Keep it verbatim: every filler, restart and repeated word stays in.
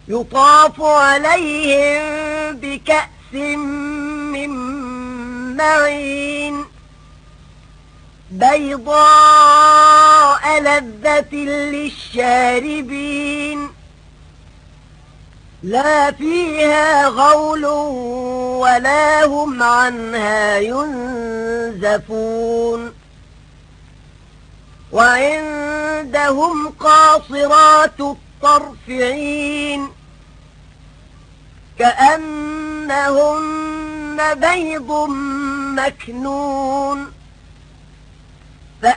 يطاف عليهم بكأس من معين بيضاء لذة للشاربين لا فيها غول ولا هم عنها ينزفون وعندهم قاصرات الطرف عين كأنهن بيض مكنون